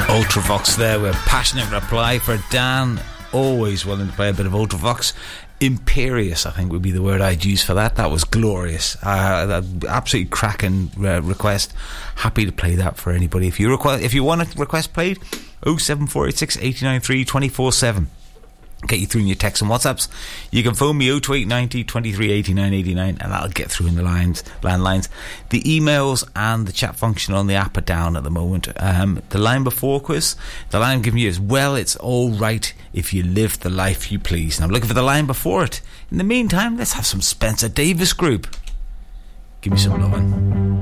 Ultravox there with Passionate Reply for Dan. Always willing to play a bit of Ultravox. Imperious, I think, would be the word I'd use for that. That was glorious. Absolutely cracking request. Happy to play that for anybody. If you want a request played, 07486 893 247. Get you through in your texts and WhatsApps. You can phone me 02890 23 89 89, and that'll get through in the landlines. The emails and the chat function on the app are down at the moment. The line before quiz, the line I'm giving you is, well, it's all right if you live the life you please. And I'm looking for the line before it. In the meantime, let's have some Spencer Davis Group. Give me some lovin'.